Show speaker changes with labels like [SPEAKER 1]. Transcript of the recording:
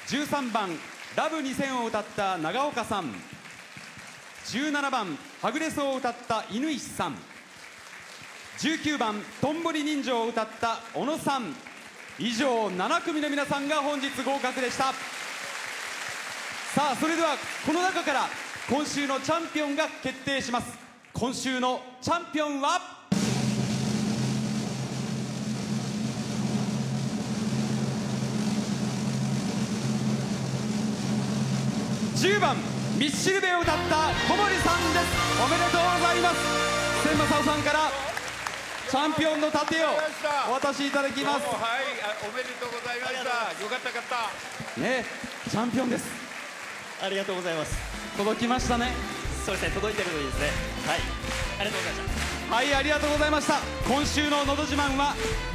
[SPEAKER 1] 13番ラブ2000を歌った長岡さん、17番はぐれそうを歌った犬石さん、19番とんぼり人情を歌った小野さん、以上7組の皆さんが本日合格でした。さあそれではこの中から今週のチャンピオンが決定します。今週のチャンピオンは10番ミッシルベを歌った小森さんです。おめでとうございます。千正夫さんからチャンピオンの盾をお渡しいただきます。
[SPEAKER 2] はい、おめでとうございました。よかったよかった
[SPEAKER 1] ね、チャンピオンです。
[SPEAKER 3] ありがとうございます。
[SPEAKER 1] 届きましたね。
[SPEAKER 3] そうですね、届いてるといいですね。はい、ありがとうございました。
[SPEAKER 1] はい、ありがとうございました。今週ののど自慢は